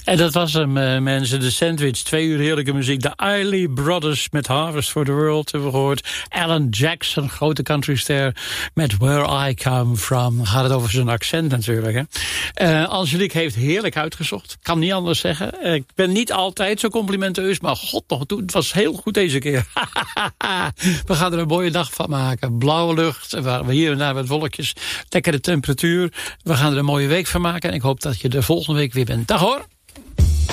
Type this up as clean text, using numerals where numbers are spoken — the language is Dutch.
En dat was hem, mensen. De Sandwich. 2 uur heerlijke muziek. De Isley Brothers met Harvest for the World hebben we gehoord. Alan Jackson, grote countryster, met Where I Come From. Gaat het over zijn accent natuurlijk. Hè? Angelique heeft heerlijk uitgezocht. Kan niet anders zeggen. Ik ben niet altijd zo complimenteus, maar god nog toe. Het was heel goed deze keer. We gaan er een mooie dag van maken. Blauwe lucht. We hier en daar met wolkjes. Lekkere temperatuur. We gaan er een mooie week van maken. En ik hoop dat je de volgende week weer bent. Dag hoor.